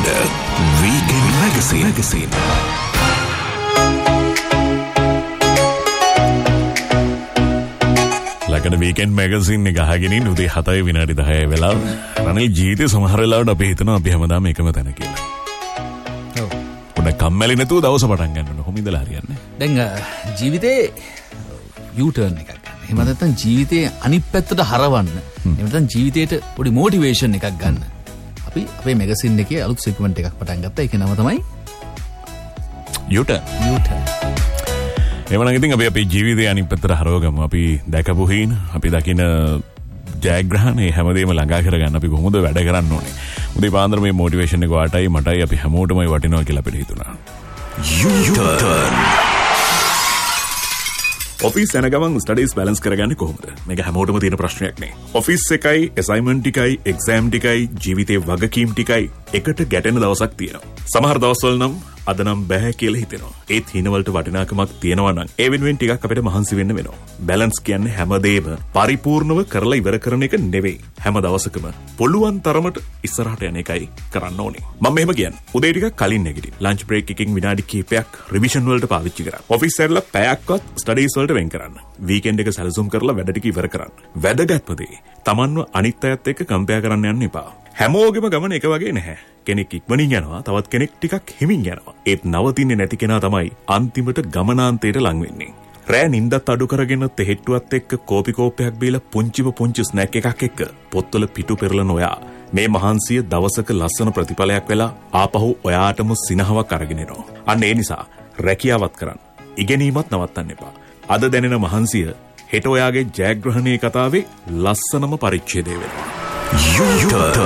Calendar Weekend Magazine. ලකන weekend magazine එක අහගෙන උදේ 7 විනාඩි 10 වෙලාව රනිල් ජීවිතේ සමහර වෙලාවට අපි හිතනවා අපි හැමදාම එකම තැන කියලා. ඔව්. පොඩ්ඩක් කම්මැලි නැතුව දවස පටන් ගන්න ඕන. කොහොම ඉඳලා හරියන්නේ? දැන් ජීවිතේ U-turn එකක් ගන්න. එහෙම නැත්නම් ජීවිතේ අනිත් පැත්තට හරවන්න. එහෙම නැත්නම් ජීවිතේට පොඩි මොටිවේෂන් එකක් ගන්න. අපි අපේ මැගසින් එකේ අලුත් සෙග්මන්ට් එකක් පටන් ගත්තා. ඒකේ නම තමයි U-turn. එවනම් ඉතින් අපි අපේ ජීවිතය අනිත් පැත්තට හරවගමු. අපි දැකපු හින් අපි දකින ජයග්‍රහණේ හැමදේම ළඟා කරගන්න අපි කොහොමද වැඩ කරන්න ඕනේ. උදේ පාන්දර මේ මොටිවේෂන් එක වාටයි මටයි අපි හැමෝටමයි වටිනවා කියලා අපිට හිතුණා. U-turn. ඔෆිස් යන ගමන් ස්ටඩීස් බැලන්ස් කරගන්නේ කොහොමද? මේක හැමෝටම තියෙන ප්‍රශ්නයක් නේ. ඔෆිස් එකයි, අසයින්මන්ට් ටිකයි, එක්සෑම් ටිකයි, ජීවිතේ වගකීම් ටිකයි එකට ගැටෙන දවසක් තියෙනවා. සමහර දවස්වල නම් අද නම් බෑ කියලා හිතෙනවා. ඒත් හිනවලට වටිනාකමක් තියෙනවා නම් ඒ වෙනුවෙන් ටිකක් අපිට මහන්සි වෙන්න වෙනවා. බැලන්ස් කියන්නේ හැමදේම පරිපූර්ණව කරලා ඉවර කරන එක නෙවෙයි. හැම දවසකම පුළුවන් තරමට ඉස්සරහට යන එකයි කරන්න ඕනේ. මම මෙහෙම කියන්නේ. උදේ ටිකක් කලින් නැගිටින්න. ලන්ච් බ්‍රේක් එකකින් විනාඩි කිහිපයක් රිවිෂන් වලට පාවිච්චි කරන්න. ඔෆිස් එකේ පැයක්වත් ස්ටඩීස් වලට වෙන් කරන්න. වීකෙන්ඩ් එක සැලසුම් කරලා වැඩ ටික ඉවර කරන්න. වැදගත්ම දේ තමන්ව අනිත් අයත් එක්ක කම්පෙයාර් කරන්න යන්න එපා. හැමෝගෙම ගමන එක වගේ නැහැ. කෙනෙක් ඉක්මනින් යනවා, තවත් කෙනෙක් ටිකක් හිමින් යනවා. ඒත් නවතින්නේ නැති කෙනා තමයි අන්තිමට ගමනාන්තයට ලං වෙන්නේ. රෑ නිින්දත් අඩු කරගෙන තෙහෙට්ටුවත් එක්ක කෝපි කෝප්පයක් බීලා පුංචි ස්නැක් එකක් එක්ක පොත්වල පිටු පෙරලන ඔයා මේ මහන්සිය දවසක ලස්සන ප්‍රතිඵලයක් වෙලා ආපහු ඔයාටම සිනහවක් අරගෙන එනවා. අන්න ඒ නිසා රැකියාවත් කරන්න. ඉගෙනීමත් නවත්තන්න එපා. අද දැනෙන මහන්සිය හෙට ඔයාගේ ජයග්‍රහණයේ කතාවේ ලස්සනම පරිච්ඡේදය වෙනවා.